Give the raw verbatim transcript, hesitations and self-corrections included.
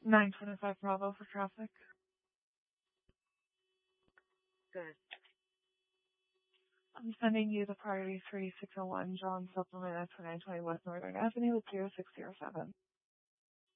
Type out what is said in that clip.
nine twenty-five Bravo for traffic. Good. I'm sending you the priority three six oh one John Supplement at twenty-nine twenty West Northern Avenue with zero six zero seven.